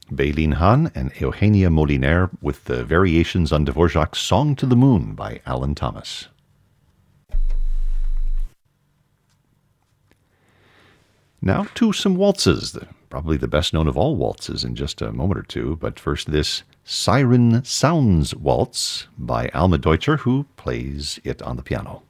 Beilin Hahn and Eugenia Moliner with the variations on Dvorak's Song to the Moon by Alan Thomas. Now to some waltzes, probably the best known of all waltzes in just a moment or two, but first this Siren Sounds Waltz by Alma Deutscher, who plays it on the piano.